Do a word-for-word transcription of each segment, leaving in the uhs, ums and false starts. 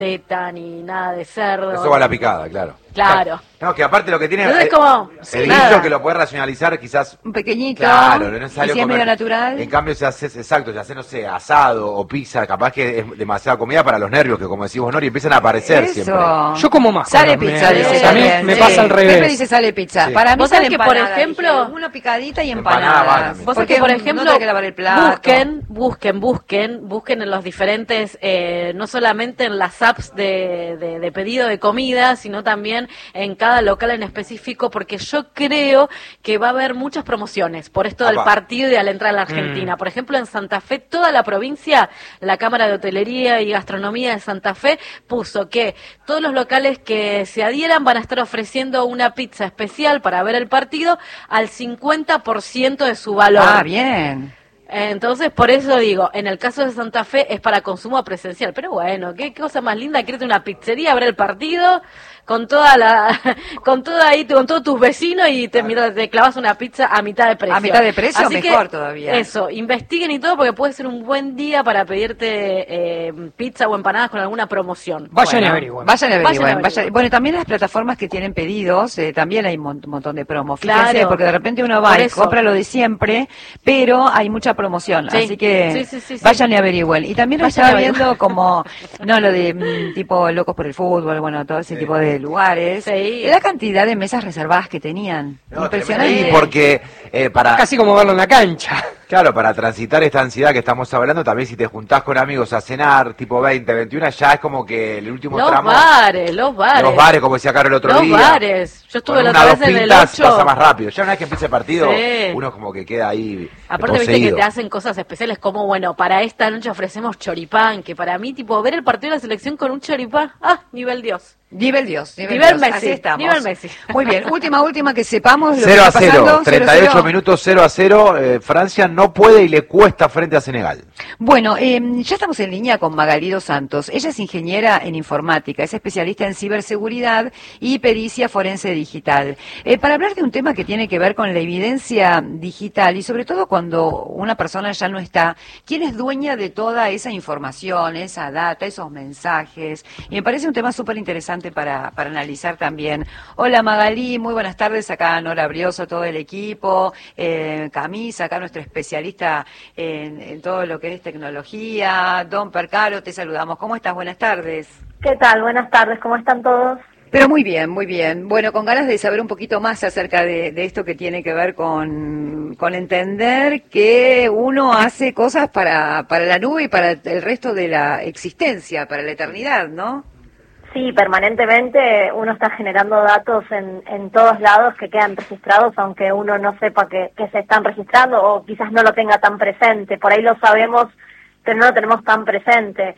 teta ni nada de cerdo. Eso va a la picada, claro. Claro. No, que aparte lo que tiene Entonces, eh, como, el sí, guiso nada. que lo puede racionalizar quizás un pequeñito, claro, no es necesario y si es comer. medio natural. En cambio, si haces, exacto, si haces, no sé, asado o pizza, capaz que es demasiada comida para los nervios, que como decís Nori, empiezan a aparecer Eso. siempre. Yo como más. Sale con los pizza, nervios. dice A mí también, me sí. pasa al revés. Pepe dice sale pizza. Sí. Para mí Vos sale sabés que, por empanada, ejemplo, dije, una picadita y Empanada empanadas. va también. Vos sabés Porque que, por no ejemplo, tenés que lavar el plato. busquen, busquen, busquen, busquen en los diferentes, eh, no solamente en las apps de, de, de pedido de comida, sino también en cada local en específico, porque yo creo que va a haber muchas promociones por esto del Apa. partido y al entrar a la Argentina. Mm. Por ejemplo, en Santa Fe, toda la provincia, la Cámara de Hotelería y Gastronomía de Santa Fe puso que todos los locales que se adhieran van a estar ofreciendo una pizza especial para ver el partido al cincuenta por ciento de su valor. Ah, bien. Entonces, por eso digo, en el caso de Santa Fe es para consumo presencial. Pero bueno, qué cosa más linda, quererte una pizzería, ver el partido con toda la, con toda ahí, con todos tus vecinos y te, mira, te clavas una pizza a mitad de precio. A mitad de precio, Así mejor que, todavía. Eso, investiguen y todo porque puede ser un buen día para pedirte eh, pizza o empanadas con alguna promoción. Vayan Bueno, y averigüen. Vayan y averigüen. Vayan y vayan- averigüen. Bueno, también las plataformas que tienen pedidos, eh, también hay un mon- montón de promos. Claro. Fíjense, porque de repente uno va Por y eso. compra lo de siempre, pero hay mucha promoción. Sí. Así que Sí, sí, sí, sí. vayan y averigüen. Y también lo Vayan estaba y averigüen. viendo como, no, lo de mm, tipo locos por el fútbol, bueno, todo ese Sí. tipo de lugares. Sí. La cantidad de mesas reservadas que tenían. No, Impresionante. tremendo. Y porque eh, para Casi como verlo en la cancha. claro, para transitar esta ansiedad que estamos hablando, también si te juntás con amigos a cenar, tipo veinte, veintiuno, ya es como que el último Los tramo. bares, los bares. Los bares, como decía Caro el otro Los día. bares. Yo estuve Con la una, otra dos vez en el pintas ocho. pasa más rápido. Ya una vez que empieza el partido, Sí. uno como que queda ahí Aparte, viste que poseído. te hacen cosas especiales como, bueno, para esta noche ofrecemos choripán, que para mí, tipo, ver el partido de la selección con un choripán, ah, nivel Dios. Nivel Dios, nivel, Nivel Dios. Messi, Así estamos. nivel Messi. Muy bien, última, última que sepamos lo cero que a está cero, pasando. treinta y ocho cero a cero. minutos, cero a cero. Eh, Francia no puede y le cuesta frente a Senegal. Bueno, eh, ya estamos en línea con Magalí dos Santos. Ella es ingeniera en informática, es especialista en ciberseguridad y pericia forense digital. Eh, para hablar de un tema que tiene que ver con la evidencia digital y sobre todo cuando una persona ya no está, ¿quién es dueña de toda esa información, esa data, esos mensajes? Y me parece un tema súper interesante para, para analizar también. Hola Magalí, muy buenas tardes. Acá Nora Brioso, todo el equipo, eh, Camisa, acá nuestro especialista en, en todo lo que es tecnología. Don Percaro, te saludamos. ¿Cómo estás? Buenas tardes. ¿Qué tal? Buenas tardes, ¿cómo están todos? Pero muy bien, muy bien. Bueno, con ganas de saber un poquito más acerca de, de esto que tiene que ver con, con entender que uno hace cosas para, para la nube y para el resto de la existencia, para la eternidad, ¿no? Sí, permanentemente uno está generando datos en, en todos lados que quedan registrados, aunque uno no sepa que, que se están registrando o quizás no lo tenga tan presente. Por ahí lo sabemos, pero no lo tenemos tan presente.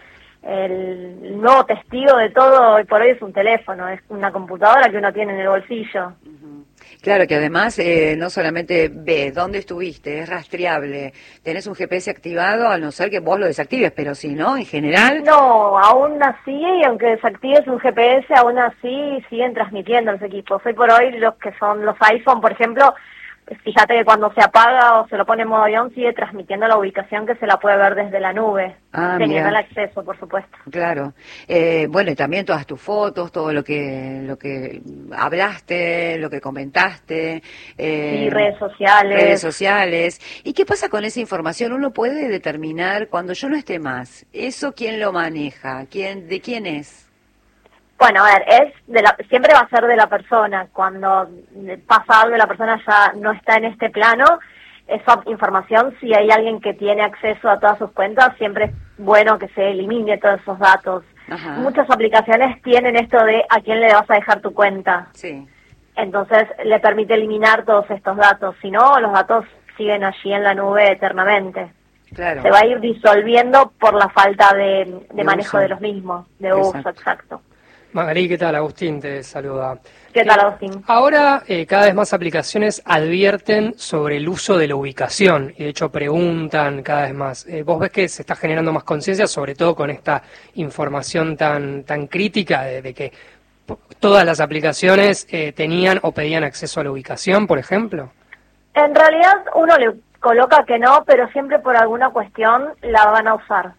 El nuevo testigo de todo hoy por hoy es un teléfono, es una computadora que uno tiene en el bolsillo. Claro que además eh, no solamente ve dónde estuviste, es rastreable. Tenés un G P S activado, a no ser que vos lo desactives, pero si no, en general... No, aún así, aunque desactives un G P S, aún así siguen transmitiendo los equipos. Hoy por hoy los que son los iPhone, por ejemplo, fíjate que cuando se apaga o se lo pone en modo avión sigue transmitiendo la ubicación que se la puede ver desde la nube, Ah, teniendo el mira. acceso, por supuesto. Claro. Eh, bueno, y también todas tus fotos, todo lo que lo que hablaste, lo que comentaste. Eh, Sí, redes sociales. Redes sociales. ¿Y qué pasa con esa información? Uno puede determinar cuando yo no esté más, ¿eso quién lo maneja? ¿Quién, ¿De quién es? Bueno, a ver, es de la, siempre va a ser de la persona. Cuando pasa algo y la persona ya no está en este plano, esa información, si hay alguien que tiene acceso a todas sus cuentas, siempre es bueno que se elimine todos esos datos. Ajá. Muchas aplicaciones tienen esto de a quién le vas a dejar tu cuenta. Sí. Entonces le permite eliminar todos estos datos. Si no, los datos siguen allí en la nube eternamente. Claro. Se va a ir disolviendo por la falta de, de, De manejo uso. de los mismos, de Exacto. uso, exacto. Magalí, ¿qué tal? Agustín te saluda. ¿Qué tal, Eh, Agustín? Ahora eh, cada vez más aplicaciones advierten sobre el uso de la ubicación y de hecho preguntan cada vez más. Eh, ¿Vos ves que se está generando más conciencia, sobre todo con esta información tan, tan crítica de, de que p- todas las aplicaciones eh, tenían o pedían acceso a la ubicación, por ejemplo? En realidad uno le coloca que no, pero siempre por alguna cuestión la van a usar.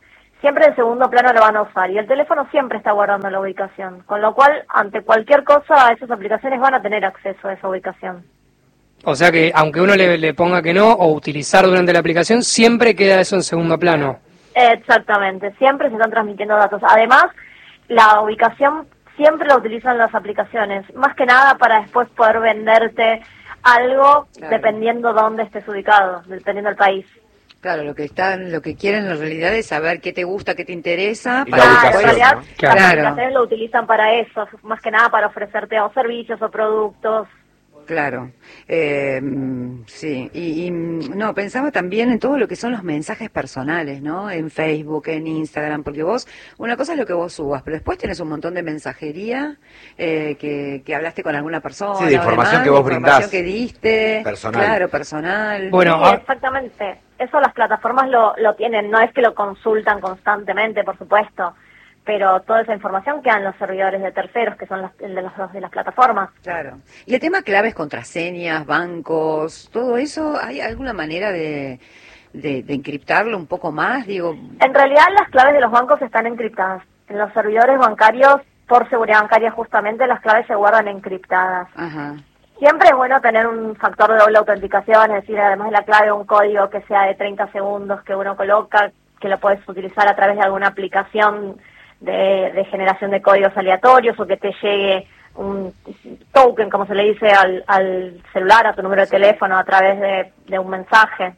siempre en segundo plano lo van a usar y el teléfono siempre está guardando la ubicación, con lo cual ante cualquier cosa esas aplicaciones van a tener acceso a esa ubicación. O sea que aunque uno le, le ponga que no o utilizar durante la aplicación, siempre queda eso en segundo plano. Exactamente, siempre se están transmitiendo datos. Además, la ubicación siempre la utilizan las aplicaciones, más que nada para después poder venderte algo claro. dependiendo de dónde estés ubicado, dependiendo del país. Claro, lo que están, lo que quieren en realidad es saber qué te gusta, qué te interesa. Y para la en ubicación, realidad, ¿no? Claro. las aplicaciones lo utilizan para eso, más que nada para ofrecerte o servicios o productos. Claro, eh, sí, y, y no, pensaba también en todo lo que son los mensajes personales, ¿no? En Facebook, en Instagram, porque vos, una cosa es lo que vos subas, pero después tenés un montón de mensajería eh, que, que hablaste con alguna persona. Sí, de información demás, que vos de información brindás. que diste. Personal. Claro, personal. Bueno, Sí, ah, exactamente. Eso las plataformas lo, lo tienen, no es que lo consultan constantemente, por supuesto, pero toda esa información queda en los servidores de terceros, que son las, el de, los, de las plataformas. Claro. Y el tema claves, contraseñas, bancos, todo eso, ¿hay alguna manera de, de, de encriptarlo un poco más? Digo, En realidad las claves de los bancos están encriptadas. En los servidores bancarios, por seguridad bancaria justamente, las claves se guardan encriptadas. ajá. Siempre es bueno tener un factor de doble autenticación, es decir, además de la clave, un código que sea de treinta segundos que uno coloca, que lo puedes utilizar a través de alguna aplicación de, de generación de códigos aleatorios o que te llegue un token, como se le dice, al, al celular, a tu número de teléfono a través de, de un mensaje.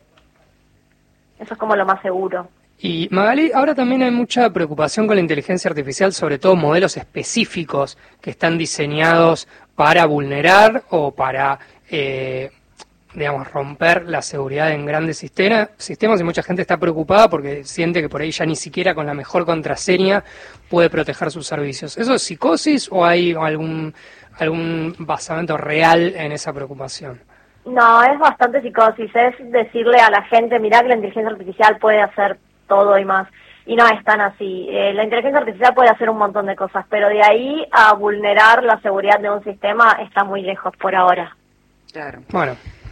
Eso es como lo más seguro. y Magali, ahora también hay mucha preocupación con la inteligencia artificial, sobre todo modelos específicos que están diseñados para vulnerar o para, eh, digamos, romper la seguridad en grandes sistema, sistemas y mucha gente está preocupada porque siente que por ahí ya ni siquiera con la mejor contraseña puede proteger sus servicios. ¿Eso es psicosis o hay algún, algún basamento real en esa preocupación? No, es bastante psicosis, es decirle a la gente, mirá que la inteligencia artificial puede hacer todo y más. Y no es tan así. Eh, la inteligencia artificial puede hacer un montón de cosas, pero de ahí a vulnerar la seguridad de un sistema está muy lejos por ahora. Claro. Bueno,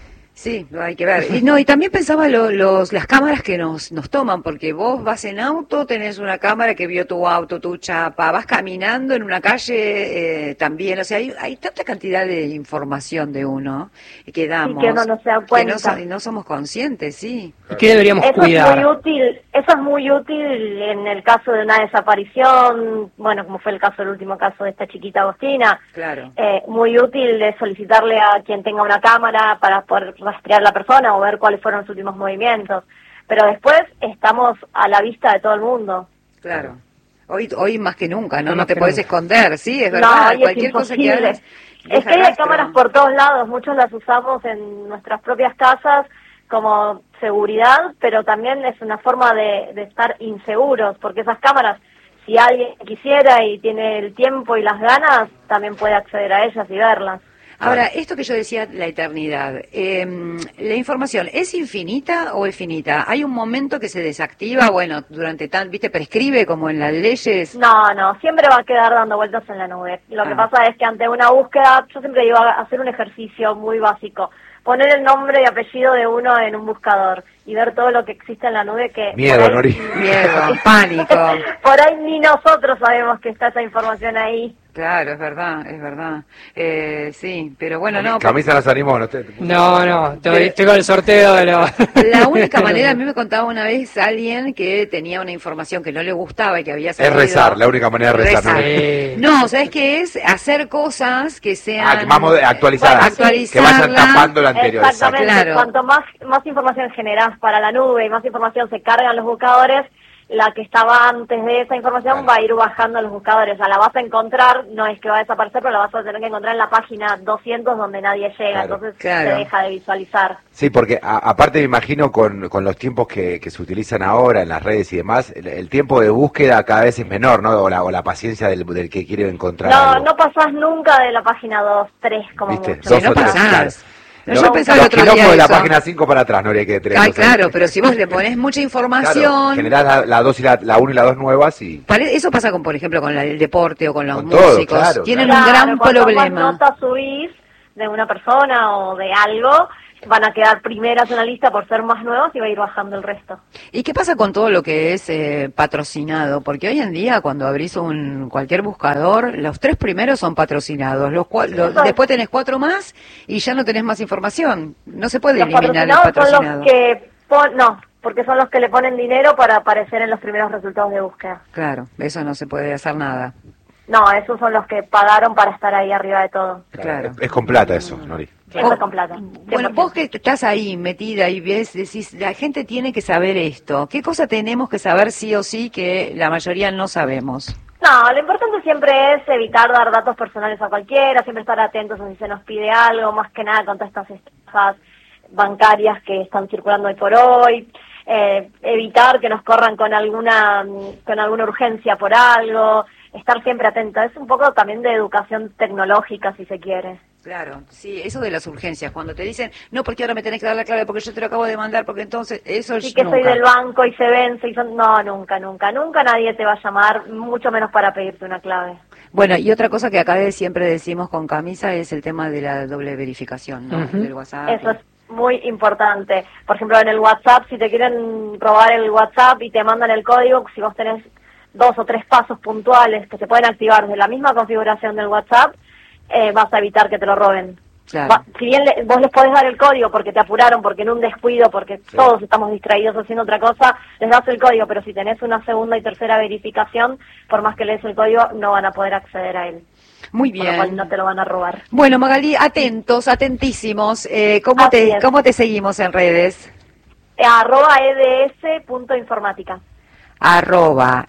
Sí, lo hay que ver. Y no, y también pensaba lo, los, las cámaras que nos, nos toman, porque vos vas en auto, tenés una cámara que vio tu auto, tu chapa, vas caminando en una calle eh, también, o sea, hay, hay tanta cantidad de información de uno que damos, Y que uno no se da que cuenta. no, so- no somos conscientes, sí. ¿y qué deberíamos Eso cuidar? es muy útil, eso es muy útil en el caso de una desaparición, bueno, como fue el caso, el último caso de esta chiquita Agostina. Claro. Eh, muy útil de solicitarle a quien tenga una cámara para poder rastrear la persona o ver cuáles fueron los últimos movimientos. Pero después estamos a la vista de todo el mundo. Claro. Hoy, hoy más que nunca, ¿no? Hoy No más te que puedes nunca. esconder, sí, es No, verdad. hoy es Cualquier cosa que imposible. hagas. Es deja que hay rastro. cámaras por todos lados, muchos las usamos en nuestras propias casas como seguridad, pero también es una forma de, de estar inseguros, porque esas cámaras, si alguien quisiera y tiene el tiempo y las ganas, también puede acceder a ellas y verlas. Ahora, esto que yo decía, la eternidad, eh, ¿la información es infinita o es finita? ¿Hay un momento que se desactiva? Bueno, durante tan, ¿viste? Prescribe como en las leyes. No, no, siempre va a quedar dando vueltas en la nube. Lo que Ah. pasa es que ante una búsqueda, yo siempre digo a hacer un ejercicio muy básico. Poner el nombre y apellido de uno en un buscador y ver todo lo que existe en la nube que... Miedo, por ahí- Nori. Miedo, pánico. Por ahí ni nosotros sabemos que está esa información ahí. Claro, es verdad, es verdad. Eh, sí, pero bueno, no. Camisa nos animó, no te- No, no, estoy, estoy con el sorteo de los... La única manera, a mí me contaba una vez alguien que tenía una información que no le gustaba y que había Es salido. rezar, la única manera de rezar. Rezar. ¿no? Sí. No, ¿sabes qué es? Hacer cosas que sean... Ah, que más mode- actualizadas. Bueno, que vayan actualizarla. tapando lo anterior. Exactamente, exacto. Claro. cuanto más, más información generás para la nube y más información se cargan los buscadores, la que estaba antes de esa información Claro. va a ir bajando a los buscadores. O sea, la vas a encontrar, no es que va a desaparecer, pero la vas a tener que encontrar en la página doscientos donde nadie llega, Claro. entonces Claro. se deja de visualizar. Sí, porque a- aparte me imagino con, con los tiempos que, que se utilizan ahora en las redes y demás, el, el tiempo de búsqueda cada vez es menor, ¿no? O la, o la paciencia del, del que quiere encontrar No, algo. no pasás nunca de la página dos, tres como ¿Viste? mucho. Dos no o tres, pasás. claro. No, Lo- yo pensaba el los otro quilombos día de la eso. página cinco para atrás no habría que tener. Ay, claro, pero si vos le pones mucha información... Claro, generás la, la dos y la, la uno y la dos nuevas y... Pare- Eso pasa con, por ejemplo, con la- el deporte o con los Con todo, músicos. claro, Tienen Claro, un gran cuanto más problema. notas subís de una persona o de algo, van a quedar primeras en la lista por ser más nuevos y va a ir bajando el resto. ¿Y qué pasa con todo lo que es eh, patrocinado? Porque hoy en día cuando abrís un cualquier buscador, los tres primeros son patrocinados, los, cua los después tenés cuatro más y ya no tenés más información. No se puede los eliminar el patrocinados patrocinado. Son los que pon no, porque son los que le ponen dinero para aparecer en los primeros resultados de búsqueda. Claro, eso no se puede hacer nada. No, esos son los que pagaron para estar ahí arriba de todo. Claro. Es, es con plata eso, Nori. Eso es con plata. Bueno, vos que estás ahí metida y ves, decís, la gente tiene que saber esto. ¿Qué cosa tenemos que saber sí o sí que la mayoría no sabemos? No, lo importante siempre es evitar dar datos personales a cualquiera, siempre estar atentos a si se nos pide algo, más que nada con todas estas estafas bancarias que están circulando hoy por hoy. Eh, evitar que nos corran con alguna con alguna urgencia por algo, estar siempre atento. Es un poco también de educación tecnológica, si se quiere. Claro, sí, eso de las urgencias, cuando te dicen, no, porque ahora me tenés que dar la clave porque yo te lo acabo de mandar, porque entonces, eso sí, que nunca. soy del banco y se vence, y son... no, nunca, nunca, nunca nadie te va a llamar, mucho menos para pedirte una clave. Bueno, y otra cosa que acá de siempre decimos con Camisa es el tema de la doble verificación, ¿no? Uh-huh. Del WhatsApp. Eso es muy importante. Por ejemplo, en el WhatsApp, si te quieren robar el WhatsApp y te mandan el código, si vos tenés dos o tres pasos puntuales que se pueden activar desde la misma configuración del WhatsApp, eh, vas a evitar que te lo roben. Claro. Va, si bien le, vos les podés dar el código porque te apuraron, porque en un descuido, porque sí, todos estamos distraídos haciendo otra cosa, les das el código, pero si tenés una segunda y tercera verificación, por más que lees el código, no van a poder acceder a él. Muy bien. Por lo cual no te lo van a robar. Bueno, Magalí, atentos, atentísimos. Eh, ¿cómo, te, ¿Cómo te seguimos en redes? Eh, arroba eds.informática. Arroba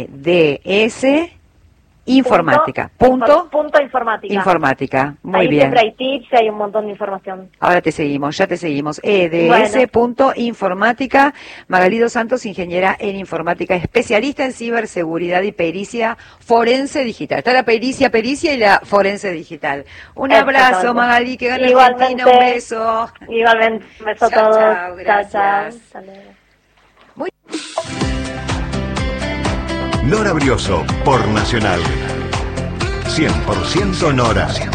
eds informática. Punto, punto, punto informática. Informática. Muy Ahí bien. siempre hay tips y hay un montón de información. Ahora te seguimos, ya te seguimos. eds.informática. Bueno. Magalí dos Santos, ingeniera en informática, especialista en ciberseguridad y pericia forense digital. Está la pericia, pericia y la forense digital. Un abrazo, Magalí, que gane Argentina, un beso. Igualmente, un beso chao, a todos. Chao, gracias. Chao, chao. Muy... Nora Brioso, por Nacional. cien por ciento Nora.